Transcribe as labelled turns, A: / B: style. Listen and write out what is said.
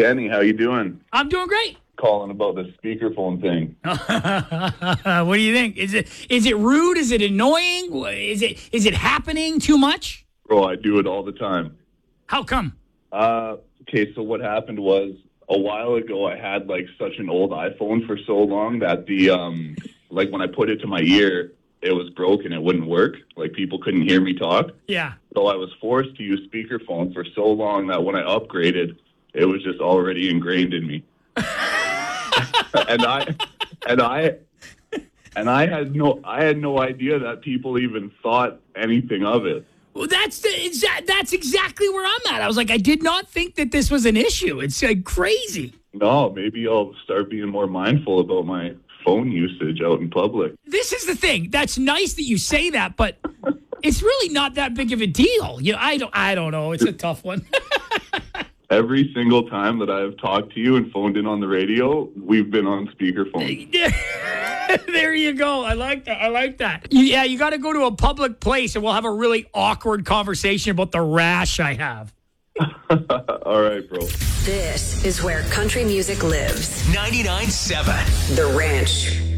A: Kenny, how you doing?
B: I'm doing great.
A: Calling about the speakerphone thing.
B: What do you think? Is it rude? Is it annoying? Is it happening too much?
A: Bro, I do it all the time.
B: How come?
A: Okay, so what happened was a while ago I had like such an old iPhone for so long that the like when I put it to my ear, it was broken. It wouldn't work. Like people couldn't hear me talk.
B: Yeah.
A: So I was forced to use speakerphone for so long that when I upgraded, it was just already ingrained in me. and I had no idea that people even thought anything of it.
B: Well, that's exactly where I'm at. I was like, I did not think that this was an issue. It's crazy.
A: No, maybe I'll start being more mindful about my phone usage out in public.
B: This is the thing. That's nice that you say that, but it's really not that big of a deal. I don't know. It's a tough one.
A: Every single time that I've talked to you and phoned in on the radio, we've been on speakerphone.
B: There you go. I like that. Yeah, you got to go to a public place and we'll have a really awkward conversation about the rash I have.
A: All right, bro.
C: This is where country music lives.
D: 99.7
C: The Ranch.